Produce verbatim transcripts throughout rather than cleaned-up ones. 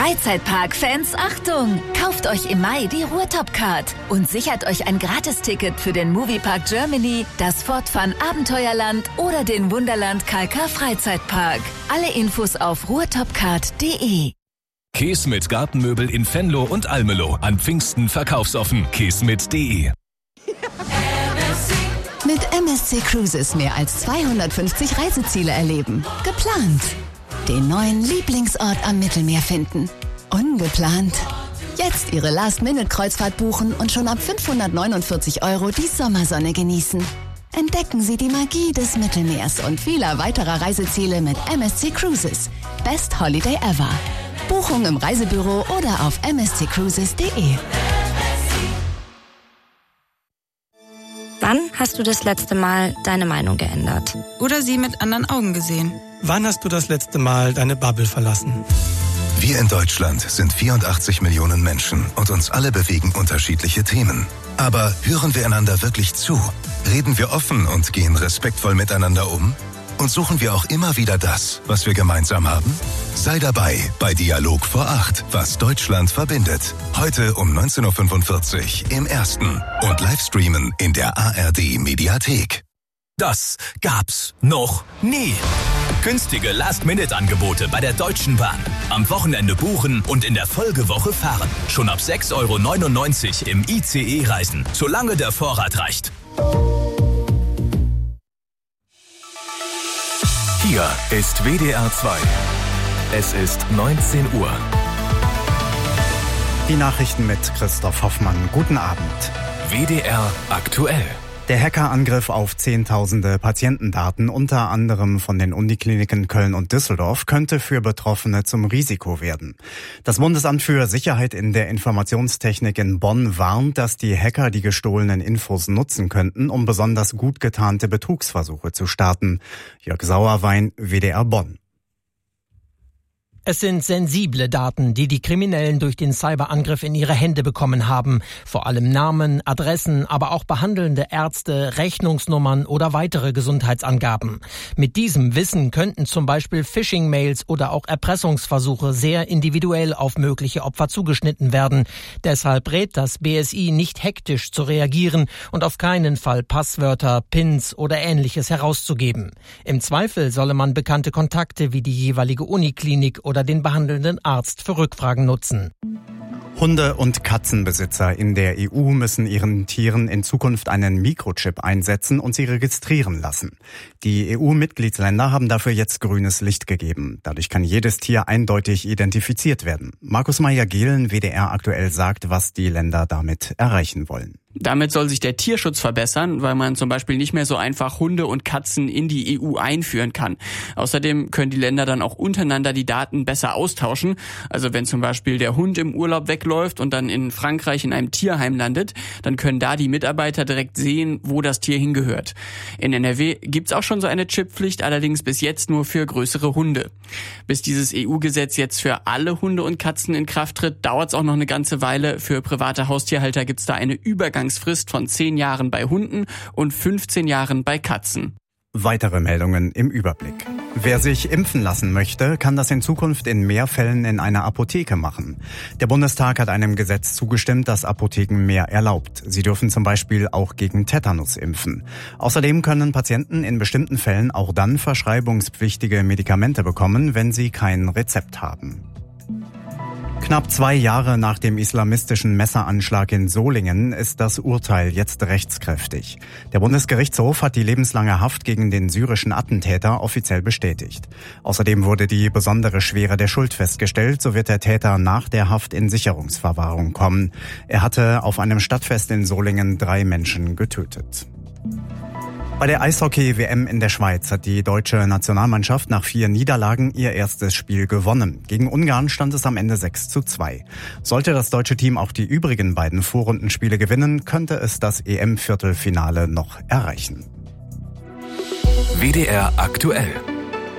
Freizeitpark-Fans, Achtung! Kauft euch im Mai die Ruhrtop-Card und sichert euch ein Gratisticket für den Moviepark Germany, das Fort Fun Abenteuerland oder den Wunderland K K Freizeitpark. Alle Infos auf ruhrtopcard punkt de. Keesmit Gartenmöbel in Venlo und Almelo. An Pfingsten verkaufsoffen. keesmit punkt de. Mit M S C Cruises mehr als zweihundertfünfzig Reiseziele erleben. Geplant. Den neuen Lieblingsort am Mittelmeer finden. Ungeplant. Jetzt Ihre Last-Minute-Kreuzfahrt buchen und schon ab fünfhundertneunundvierzig Euro die Sommersonne genießen. Entdecken Sie die Magie des Mittelmeers und vieler weiterer Reiseziele mit M S C Cruises. Best Holiday ever. Buchung im Reisebüro oder auf m s c cruises punkt de. Wann hast du das letzte Mal deine Meinung geändert? Oder sie mit anderen Augen gesehen? Wann hast du das letzte Mal deine Bubble verlassen? Wir in Deutschland sind vierundachtzig Millionen Menschen und uns alle bewegen unterschiedliche Themen. Aber hören wir einander wirklich zu? Reden wir offen und gehen respektvoll miteinander um? Und suchen wir auch immer wieder das, was wir gemeinsam haben? Sei dabei bei Dialog vor acht, was Deutschland verbindet. Heute um neunzehn Uhr fünfundvierzig im Ersten und Livestreamen in der A R D-Mediathek. Das gab's noch nie. Günstige Last-Minute-Angebote bei der Deutschen Bahn. Am Wochenende buchen und in der Folgewoche fahren. Schon ab sechs Euro neunundneunzig im I C E reisen, solange der Vorrat reicht. Hier ist W D R zwei. Es ist neunzehn Uhr. Die Nachrichten mit Christoph Hoffmann. Guten Abend. W D R aktuell. Der Hackerangriff auf zehntausende Patientendaten, unter anderem von den Unikliniken Köln und Düsseldorf, könnte für Betroffene zum Risiko werden. Das Bundesamt für Sicherheit in der Informationstechnik in Bonn warnt, dass die Hacker die gestohlenen Infos nutzen könnten, um besonders gut getarnte Betrugsversuche zu starten. Jörg Sauerwein, W D R Bonn. Es sind sensible Daten, die die Kriminellen durch den Cyberangriff in ihre Hände bekommen haben. Vor allem Namen, Adressen, aber auch behandelnde Ärzte, Rechnungsnummern oder weitere Gesundheitsangaben. Mit diesem Wissen könnten zum Beispiel Phishing-Mails oder auch Erpressungsversuche sehr individuell auf mögliche Opfer zugeschnitten werden. Deshalb rät das B S I nicht hektisch zu reagieren und auf keinen Fall Passwörter, Pins oder Ähnliches herauszugeben. Im Zweifel solle man bekannte Kontakte wie die jeweilige Uniklinik oder den behandelnden Arzt für Rückfragen nutzen. Hunde- und Katzenbesitzer in der E U müssen ihren Tieren in Zukunft einen Mikrochip einsetzen und sie registrieren lassen. Die E U-Mitgliedsländer haben dafür jetzt grünes Licht gegeben. Dadurch kann jedes Tier eindeutig identifiziert werden. Markus Meyer-Gehlen, W D R aktuell, sagt, was die Länder damit erreichen wollen. Damit soll sich der Tierschutz verbessern, weil man zum Beispiel nicht mehr so einfach Hunde und Katzen in die E U einführen kann. Außerdem können die Länder dann auch untereinander die Daten besser austauschen. Also wenn zum Beispiel der Hund im Urlaub wegläuft und dann in Frankreich in einem Tierheim landet, dann können da die Mitarbeiter direkt sehen, wo das Tier hingehört. In N R W gibt's auch schon so eine Chipppflicht, allerdings bis jetzt nur für größere Hunde. Bis dieses E U-Gesetz jetzt für alle Hunde und Katzen in Kraft tritt, dauert's auch noch eine ganze Weile. Für private Haustierhalter gibt's da eine Übergangsfrist von zehn Jahren bei Hunden und fünfzehn Jahren bei Katzen. Weitere Meldungen im Überblick. Wer sich impfen lassen möchte, kann das in Zukunft in mehr Fällen in einer Apotheke machen. Der Bundestag hat einem Gesetz zugestimmt, das Apotheken mehr erlaubt. Sie dürfen zum Beispiel auch gegen Tetanus impfen. Außerdem können Patienten in bestimmten Fällen auch dann verschreibungspflichtige Medikamente bekommen, wenn sie kein Rezept haben. Knapp zwei Jahre nach dem islamistischen Messeranschlag in Solingen ist das Urteil jetzt rechtskräftig. Der Bundesgerichtshof hat die lebenslange Haft gegen den syrischen Attentäter offiziell bestätigt. Außerdem wurde die besondere Schwere der Schuld festgestellt, so wird der Täter nach der Haft in Sicherungsverwahrung kommen. Er hatte auf einem Stadtfest in Solingen drei Menschen getötet. Bei der Eishockey-W M in der Schweiz hat die deutsche Nationalmannschaft nach vier Niederlagen ihr erstes Spiel gewonnen. Gegen Ungarn stand es am Ende sechs zu zwei. Sollte das deutsche Team auch die übrigen beiden Vorrundenspiele gewinnen, könnte es das E M-Viertelfinale noch erreichen. W D R aktuell.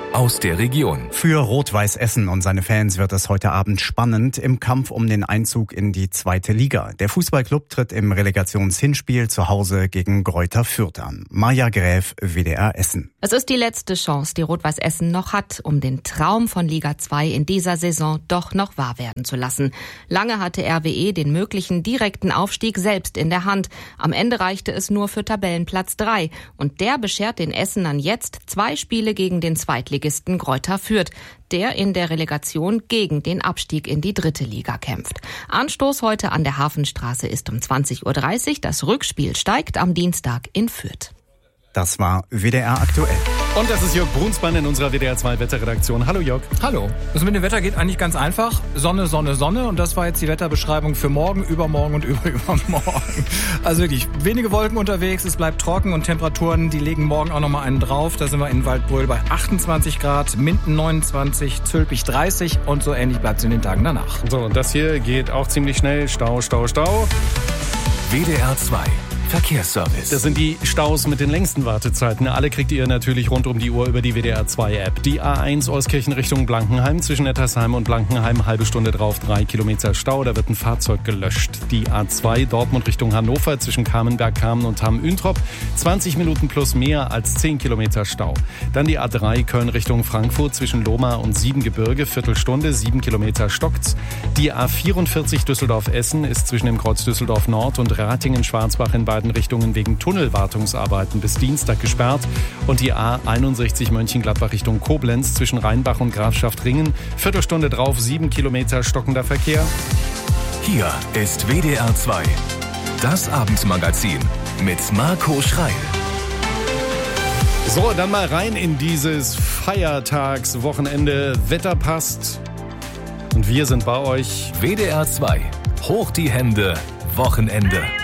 aus der Region. Für Rot-Weiß Essen und seine Fans wird es heute Abend spannend im Kampf um den Einzug in die zweite Liga. Der Fußballclub tritt im Relegationshinspiel zu Hause gegen Greuther Fürth an. Maja Gräf, W D R Essen. Es ist die letzte Chance, die Rot-Weiß Essen noch hat, um den Traum von Liga zwei in dieser Saison doch noch wahr werden zu lassen. Lange hatte R W E den möglichen direkten Aufstieg selbst in der Hand. Am Ende reichte es nur für Tabellenplatz drei. Und der beschert den Essenern jetzt zwei Spiele gegen den Zweitligisten Greuther Fürth, der in der Relegation gegen den Abstieg in die dritte Liga kämpft. Anstoß heute an der Hafenstraße ist um zwanzig Uhr dreißig. Das Rückspiel steigt am Dienstag in Fürth. Das war W D R aktuell. Und das ist Jörg Brunsmann in unserer W D R zwei Wetterredaktion. Hallo Jörg. Hallo. Also mit dem Wetter geht eigentlich ganz einfach. Sonne, Sonne, Sonne. Und das war jetzt die Wetterbeschreibung für morgen, übermorgen und überübermorgen. Also wirklich wenige Wolken unterwegs. Es bleibt trocken und Temperaturen, die legen morgen auch nochmal einen drauf. Da sind wir in Waldbröl bei achtundzwanzig Grad, Minden neunundzwanzig, Zülpich dreißig und so ähnlich bleibt es in den Tagen danach. So, und das hier geht auch ziemlich schnell. Stau, Stau, Stau. W D R zwei Verkehrsservice. Das sind die Staus mit den längsten Wartezeiten. Alle kriegt ihr natürlich rund um die Uhr über die W D R zwei App. Die A eins Euskirchen Richtung Blankenheim, zwischen Nettersheim und Blankenheim, halbe Stunde drauf, drei Kilometer Stau, da wird ein Fahrzeug gelöscht. Die A zwei Dortmund Richtung Hannover, zwischen Kamenberg-Kamen und Hamm-Üntrop, zwanzig Minuten plus mehr als zehn Kilometer Stau. Dann die A drei Köln Richtung Frankfurt, zwischen Lohmar und Siebengebirge, Viertelstunde, sieben Kilometer stockt's. Die A vierundvierzig Düsseldorf-Essen ist zwischen dem Kreuz Düsseldorf Nord und Ratingen-Schwarzbach in beiden Richtungen wegen Tunnelwartungsarbeiten bis Dienstag gesperrt. Und die A einundsechzig Mönchengladbach Richtung Koblenz zwischen Rheinbach und Grafschaft Ringen. Viertelstunde drauf, sieben Kilometer stockender Verkehr. Hier ist W D R zwei, das Abendmagazin mit Marco Schreil. So, dann mal rein in dieses Feiertagswochenende. Wetter passt und wir sind bei euch. W D R zwei, hoch die Hände, Wochenende.